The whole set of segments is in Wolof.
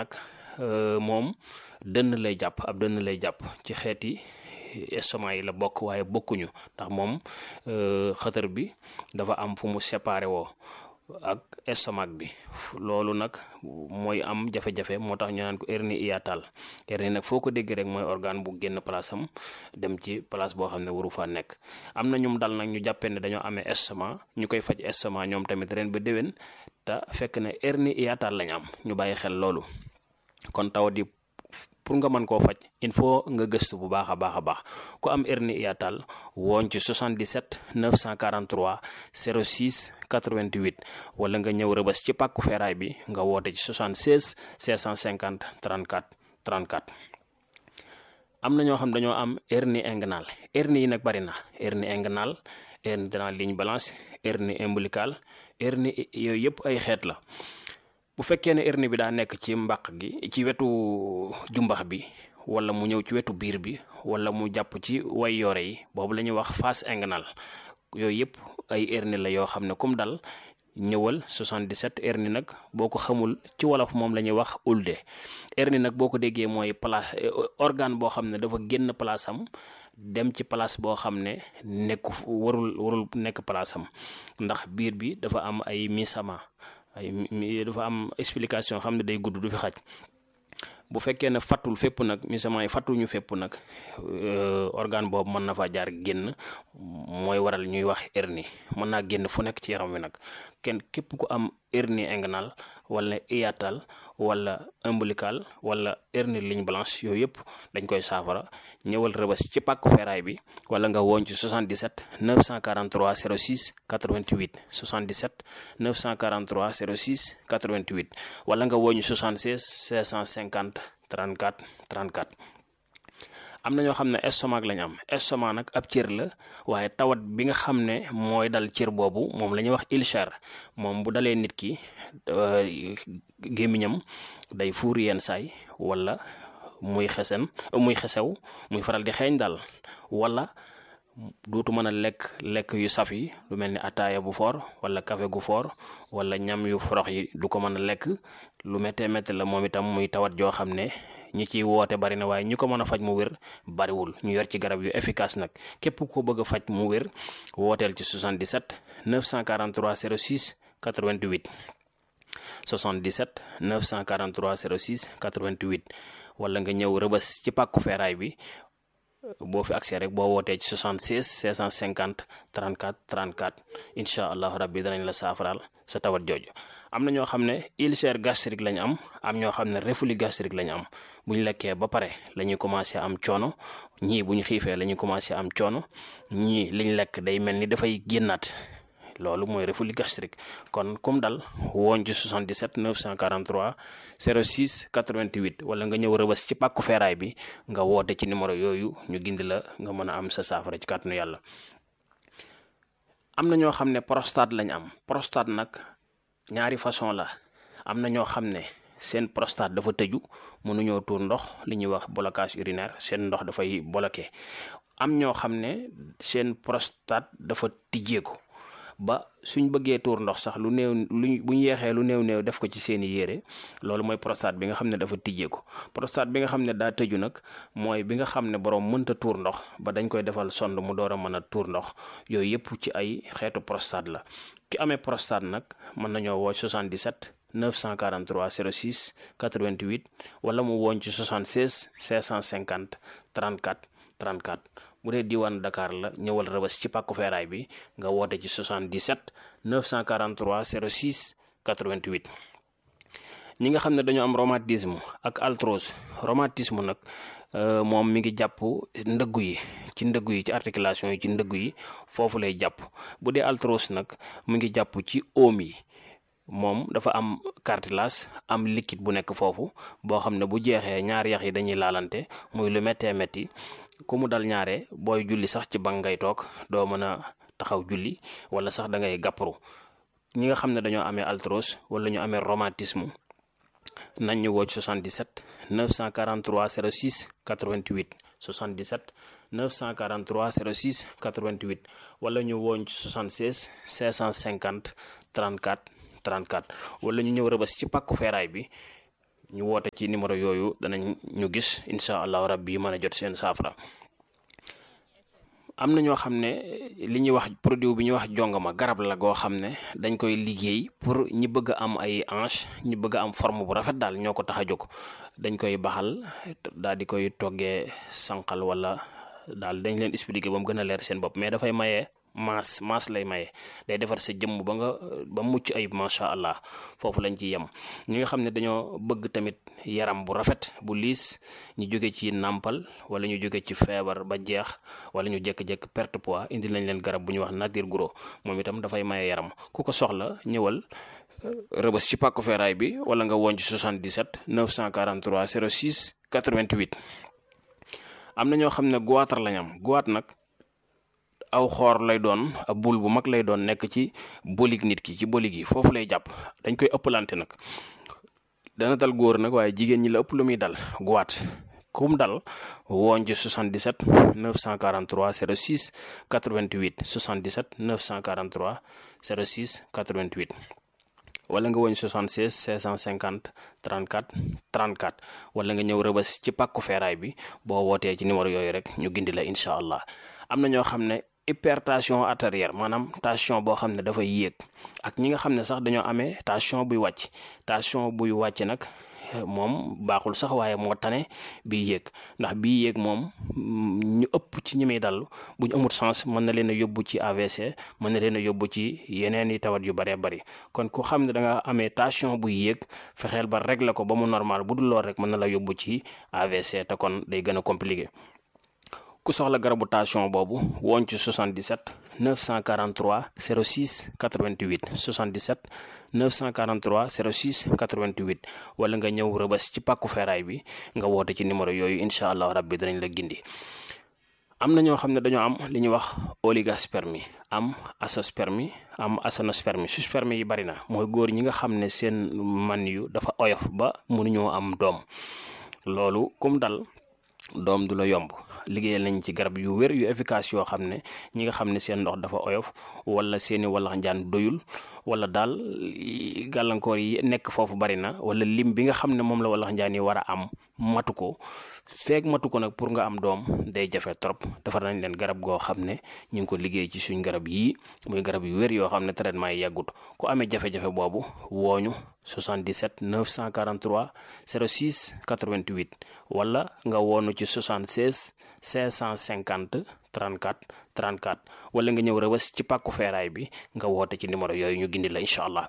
nag moom dënn lay jàpp ab dënn lay jàpp ci xeeti estomac yi la bokk waaye bokkuñu ndax moom xëtër bi dafa am fu mu séparé woo ak estomac bi loolu nag mooy am jafe-jafe moo tax ñu naan ko hernie hiatale hernie nag foo ko dégg rek mooy organe bu génn place am dem ci place boo xam ne waru faa nekk. am na ñum dal nag ñu jàppee ne dañoo amee estomac ñu koy faj estomac ñoom tamit ren ba déwén te fekk ne hernie hiatale lañ am ñu bàyyi xel loolu kon tawat yi pour nga mën koo faj il faut nga gëstu bu baax a baax ku am hernie hiatale woon ci 77 943 06 88 wala nga ñëw Rëbës ci pàkku feeraay bi nga woote ci 76 650 34 34. am na ñoo xam dañoo am hernie inguinale hernie yi nag bari na hernie inguinale hernie de la ligne blanche hernie ombilicale hernie yooyu yëpp ay xeet la. bu fekkee ne hernie bi daa nekk ci mbàq gi ci wetu jumbax bi wala mu ñëw ci wetu biir bi wala mu jàpp ci way yoore yi boobu la ñuy wax face inguinale yooyu yëpp ay hernie la yoo xam ne comme dal ñëwal 77. hernie nag boo ko xamul ci wolof moom la ñuy wax ulde. hernie nag boo ko déggee mooy place organe boo xam ne dafa génn place am dem ci place boo xam ne nekku warul nekk place am ndax biir bi dafa am ay misama dafa am explication xam ne day gudd du fi xaj. bu fekkee ne fattul fépp nag misament yi fattuñu fépp nag organe boobu mën na fa jaar génn mooy waral ñuy wax hernie mën naa génn fu nekk ci yaram wi nag képp ku am hernie inguinale wala hiatale wala ombilical wala hernie ligne blanche yooyu yëpp dañ koy saafara ñëwal Rëbës ci pàkku feeraay bi wala nga woon ci 77 943 06 88 77 943 06 88 wala nga woon ci 76 650 34 34. am na ñoo xam ne estomac lañ am estomac nag ab cër la waaye tawat bi nga xam ne mooy dal cër boobu moom la ñuy wax ulcère moom bu dalee nit ki gémmiñam day fuur yenn saay wala muy xesew muy faral di xeeñ daal wala dootu mën a lekk yu saf yi lu mel ni ataaya bu foor wala café gu foor wala ñam yu forox yi du ko mën a lekk lu méttee métti la moom itam muy tawat joo xam ne ñi ciy woote bari na waaye ñi ko mën a faj mu wér bariwul ñu yor ci garab yu efficace nag képp ko bëgg a faj mu wér wooteel ci 77 943 06 88 77 943 06 88 wala nga ñëw Rëbës ci pàkku feeraay bi boo fi accès rek boo wootee ci 76 650 34 34 incha allahu rabbi danañ la saafaraal sa tawat jooju. am na ñoo xam ne ulcère gastrique lañ am ñoo xam ne reflux gastrique lañ am bu ñu lekkee ba pare la ñuy commencé am coono ñii bu ñu xiifee la ñuy commencé am coono ñii liñ lekk day mel ni dafay génnaat loolu mooy reflux gastrique kon comme dal woon ci 77 943 06 88 wala nga ñëw Rëbës ci pàkku feeraay bi nga woote ci numéro yooyu ñu gindi la nga mën a am sa saafara ci kàttanu yàlla. am na ñoo xam ne prostate lañ am prostate nag ñaari façon la am na ñoo xam ne seen prostate dafa tëju mënuñoo tuur ndox li ñuy wax blocage urinaire seen ndox dafay bloqué am ñoo xam ne seen prostate dafa tijjeeku ba suñ bëggee tuur ndox sax lu néew bu ñu yeexee lu néew def ko ci seeni yére loolu mooy prostate bi nga xam ne dafa tijjeeku. prostate bi nga xam ne daa tëju nag mooy bi nga xam ne borom mënta tuur ndox ba dañ koy defal sonde mu door a mën a tuur ndox yooyu yëpp ci ay xeetu prostate la. ki amee prostate nag mën nañoo woo 77 943 06 88 wala mu woon ci 76 550 34 34. bu dee diwaan Dakar la ñëwal Rëbës ci pàkku feeraay bi nga woote ci 77 943 06 88. ñi nga xam ne dañoo am rhumatisme ak arthrose rhumatisme nag moom mi ngi jàpp ndëggu yi ci articulation yi ci ndëggu yi foofu lay jàpp. bu dee arthrose nag mu ngi jàpp ci oom yi moom dafa am cartilage am liquide bu nekk foofu boo xam ne bu jeexee ñaari yax yi dañuy laalante muy lu méttee métti ku mu dal ñaare booy julli sax ci bank ngay toog doo mën a taxaw julli wala sax da ngay gàpparu. ñi nga xam ne dañoo amee arthrose wala ñu amee rhumatisme nañ ñu woo ci 77 943 06 88 77 943 06 88 wala ñu wooñ ci 76 550 34 34 wala ñu ñëw Rëbës ci pàkku feeraay bi ñu woote ci numéro yooyu danañ ñu gis incha allahu rabbi mën a jot seen saafara. am na ñoo xam ne li ñuy wax produit bi ñuy wax jongama garab la goo xam ne dañ koy liggéey pour ñi bëgg a am ay hanche ñi bëgg a am forme bu rafet daal ñoo ko tax a jóg. dañ koy baxal daal di koy toggee sànqal wala daal dañ leen expliquer ba mu gën a leer seen bopp, mais dafay maye maas lay maye, day defar sa jëmm ba mucc ayib macha allah. foofu lañ ci yem. ñi nga xam ne dañoo bëgg tamit yaram bu rafet bu liis, ñu jóge ci nàmpal wala ñu jóge ci feebar ba jeex wala ñu jékki-jékki perte poids, indi lañ leen garab bu ñuy wax nature gros, moom itam dafay maye yaram. ku ko soxla ñëwal Rëbës ci pàkku feeraay bi wala nga woon ci 77 943 06 88. am na ñoo xam ne goitre lañ am. goitre nag aw xoor lay doon, ab bul bu mag lay doon nekk ci bolig nit ki, ci bolig yi foofu lay jàpp. dañ koy ëppalante nag, dana dal góor nag waaye jigéen ñi la ëpp lu muy dal goitre. kum dal woon ci 77 943 06 88 77 943 06 88 wala nga woñ 76 650 34 34 wala nga ñëw Rëbës ci pàkku feeraay bi. boo wootee ci numéro yooyu rek ñu gindi la incha allah. am na ñoo xam ne hypertension artérielle, maanaam tension boo xam ne dafay yéeg, ak ñi nga xam ne sax dañoo amee tension buy wàcc. tension buy wàcc nag moom baaxul sax waaye moo tane bii yéeg, ndax bii yéeg moom ñu ëpp ci ñi muy dal bu ñu amul sens mën na leen a yóbbu ci AVC, mën na leen a yóbbu ci yeneen i tawat yu bëree bëri. kon ku xam ne da nga amee tension buy yéeg, fexeel ba régler ko ba mu normal. bu dul lool rek mën na la yóbbu ci AVC, te kon day gën a compliqué. ku soxla garabu tension boobu woon ci 77 943 06 88 77 943 06 88 wala nga ñëw Rëbës ci pàkku feeraay bi nga woote ci numéro yooyu incha allah rabbi danañ la gindi. am na ñoo xam ne dañoo am li ñuy wax oligospermie, am azoospermie, am aténospermie. sperme yi bari na, mooy góor ñi nga xam ne seen man yu dafa oyof ba mënuñoo am doom. loolu kum dal doom du la yomb. liggéeyal nañ ci garab yu wér yu efficace yoo xam ne ñi nga xam ne seen ndox dafa oyof wala seeni wallax njaan doyul, wala daal gàllankoor yi nekk foofu bari na, wala lim bi nga xam ne moom la wallax njaan yi war a am matu ko. feeg matu ko nag pour nga am doom day jafe trop. defar nañ leen garab goo xam ne ñu ngi ko liggéey ci suñ garab yii, muy garab yu wér yoo xam ne traitement yi yàggut. ku amee jafe-jafe boobu wooñu 77 943 06 88 wala nga woonu ci 76 550 34 34 wala nga ñëw Rëbës ci pàkku feeraay bi nga woote ci numéro yooyu ñu gindi la incha allah.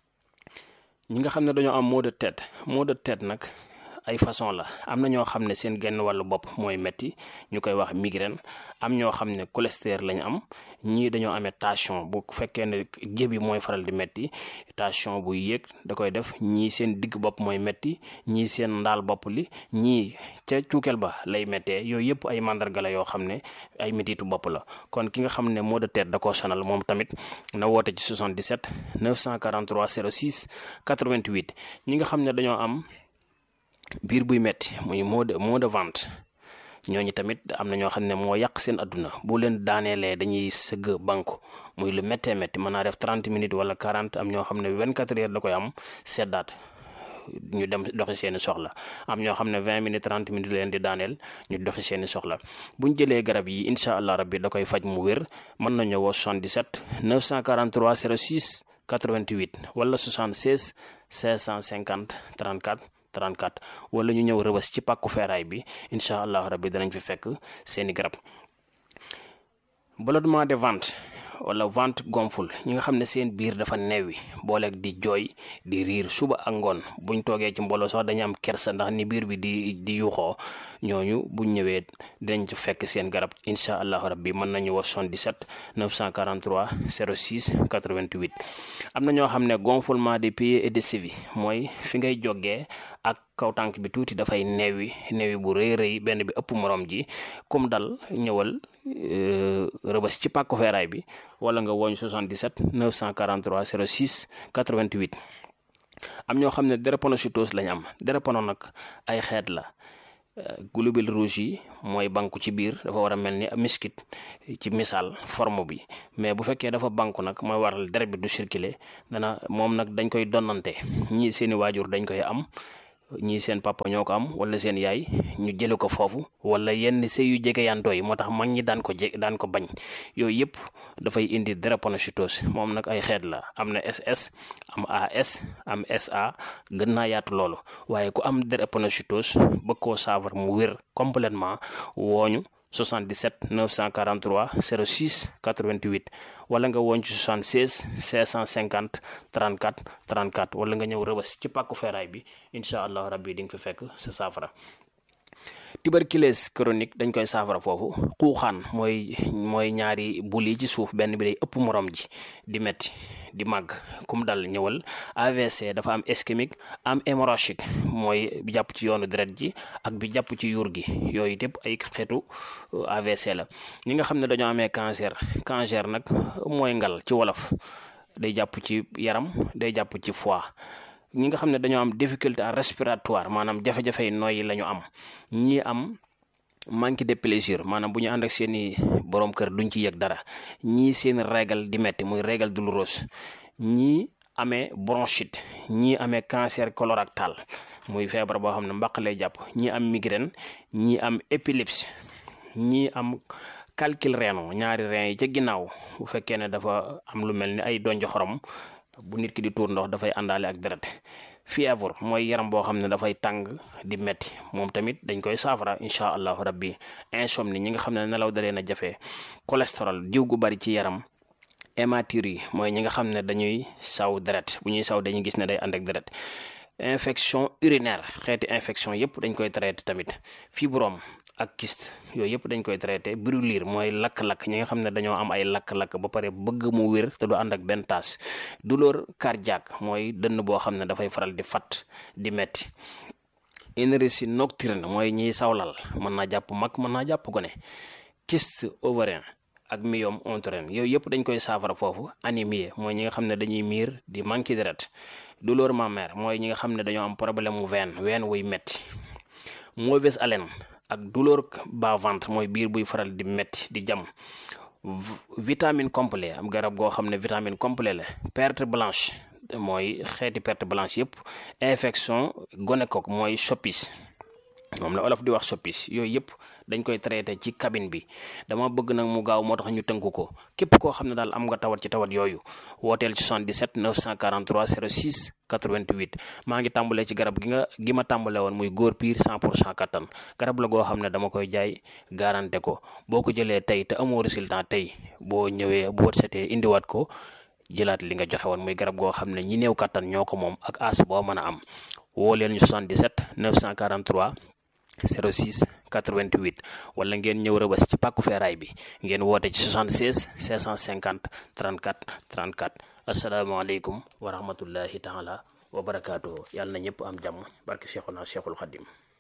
ñi nga xam ne dañoo am maux de tête nag ay façon la. am na ñoo xam ne seen genn wàllu bopp mooy metti, ñu koy wax migraine. am ñoo xam ne cholestérol lañ am. ñii dañoo amee tension, bu fekkee ne jëbi mooy faral di metti, tension buy yéeg da koy def. ñii seen digg bopp mooy metti, ñii seen ndaal bopp li, ñii ca cuukeel ba lay méttee. yooyu yëpp ay mandarga la yoo xam ne ay mettitu bopp la. kon ki nga xam ne maux de tête da koo sonal, moom tamit na woote ci 77 943 06 88. ñi nga xam ne dañoo am biir buy metti, muy maux de ventre, ñooñu tamit am na ñoo xam ne moo yàq seen adduna. bu leen daaneelee dañuy sëgg banku, muy lu méttee métti, mën naa def 30 minutes wala 40. am ñoo xam ne 24 heures da koy am seddaat, ñu dem doxi seeni soxla. am ñoo xam ne 20 minutes 30 minutes leen di daaneel, ñu doxi seeni soxla. buñ jëlee garab yi incha allah rabbi da koy faj mu wér. mën nañu woo 77 943 06 88 wala 76 550 34 34 wala ñu ñëw Rëbës ci pàkku feeraay bi incha allah rabbi danañ fi fekk seeni garab. ballonnement de ventre wala ventre gonfle, ñi nga xam ne seen biir dafa neewi booleeg di jooy di riir suba ak ngoon. buñ toogee ci mbooloo sax dañu am kersa ndax ni biir bi di yuuxoo. ñooñu buñ ñëwee dinañ ci fekk seen garab incha allahu rabbi. mën nañu wax 77 943 06 88. am na ñoo xam ne gonflement des pieds et des chevilles, mooy fi ngay jógee ak kaw tànk bi tuuti dafay neewi bu rëy rëy, benn bi ëpp morom ji. kum dal ñëwal Rëbës ci pàkku feeraay bi wala nga woñ 77 943 06 88. am ñoo xam ne drépanocytose lañ am. drépano nag ay xeet la. globules rouges yi mooy banku ci biir, dafa war a mel ni miskit ci misaal forme bi, mais bu fekkee dafa banku nag mooy waral deret bi du circuler. moom nag dañ koy donnante. ñii seeni waajur dañ koy am, ñii seen papa ñoo ko am wala seen yaay ñu jële ko foofu, wala yenn sëy yu jege yantoo yi moo tax mag ñi daan ko bañ. yooyu yëpp dafay indi drépanocytose. moom nag ay xeet la, am na SS, am AS, am SA, gën naa yaatu loolu. waaye ku am drépanocytose bëgg koo saafara mu wér complètement, wooñu 77 943 06 88 wala nga woon ci 76 550 34 34 wala nga ñëw Rëbës ci pàkku feeraay bi incha allah rabbi di nga fi fekk sa saafara. tuberculose chronique dañ koy saafara foofu. xuuxaan mooy ñaari bul yi ci suuf, benn bi day ëpp morom ji di metti di màgg, kum dal ñëwal. AVC dafa am ischémique, am hémorragique mooy bi jàpp ci yoonu deret ji ak bi jàpp ci yuur gi. yooyu yëpp ay xeetu AVC la. ñi nga xam ne dañoo amee cancer nag mooy ngal ci wolof, day jàpp ci yaram, day jàpp ci foie. ñi nga xam ne dañoo am difficulté respiratoire, maanaam jafe-jafe nooyi la ñu am. ñi am manque de plaisir, maanaam bu ñu ànd ak seeni borom kër duñ ci yëg dara. ñii seen régal di metti muy régal douloureuse. ñii amee bronchite, ñii amee cancer colorectal muy feebar boo xam ne mbaq lay jàpp. ñii am migraine, ñii am épilepsie, ñii am calcul rénal, ñaari rein yi ca ginnaaw bu fekkee ne dafa am lu mel ni ay donj xorom, bu nit ki di tuur ndox dafay àndaale ak deret. fièvre mooy yaram boo xam ne dafay tàng di metti, moom tamit dañ koy saafara incha allahu rabbi. insomnie, ñi nga xam ne nelaw dalee na jafe. cholestérol, diw gu bari ci yaram. hématurie mooy ñi nga xam ne dañuy saw deret, bu ñuy saw dañuy gis ne day ànd ak deret. infection urinaire, xeeti infection yëpp dañ koy traité tamit. fibrome ak kyste, yooyu yëpp dañ koy traité. brûlure mooy lakk-lakk, ñi nga xam ne dañoo am ay lakk-lakk ba pare bëgg mu wér te du ànd ak benn taas. douleur cardiaque mooy dënn boo xam ne dafay faral di fat di metti. énergie nocturne mooy ñiy sawlal, mën naa jàpp mag, mën naa jàpp gone. kyste ovarien ak myome utérin, yooyu yëpp dañ koy saafara foofu. anémie mooy ñi nga xam ne dañuy miir di manqué deret. douleur mammaire mooy ñi nga xam ne dañoo am problème mu ween wuy metti. mauvaise haleine ak douleur bas-ventre mooy biir buy faral di metti di jam. vitamine complet, am garab goo xam ne vitamine complet la. perte blanche mooy xeeti perte blanche yëpp. infection gonocoque mooy soppis, moom la olof di wax soppis. yooyu yëpp dañ koy traité ci cabine bi. dama bëgg nag mu gaaw moo tax ñu tënk ko. képp koo xam ne daal am nga tawat ci tawat yooyu wooteel ci 77 943 06 88. maa ngi tàmbalee ci garab gi ma tàmbale woon muy góor piir 100% kattan. garab la goo xam ne dama koy jaay garanté ko. boo ko jëlee tey te amoo résultat tey, boo ñëwee boo setee indiwaat ko jëlaat li nga joxe woon. muy garab goo xam ne ñi néew kattan ñoo ko moom ak as boo mën a am. woo leen ñu 77 943 06 88 wala ngeen ñëw Rëbës ci pàkku feeraay bi ngeen woote ci 76 550 34 34. asalaamaaleykum wa rahmatullahi taala wa barakaatuhu. yàlla na ñëpp am jàmm barke Cheikhuna Cheikhul Khadim.